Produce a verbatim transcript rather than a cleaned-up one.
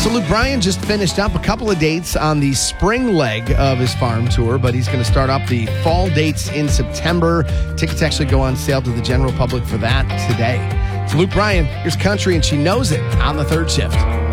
So Luke Bryan just finished up a couple of dates on the spring leg of his farm tour, but he's going to start up the fall dates in September. Tickets actually go on sale to the general public for that today. So Luke Bryan, here's Country, and She Knows It on the third shift.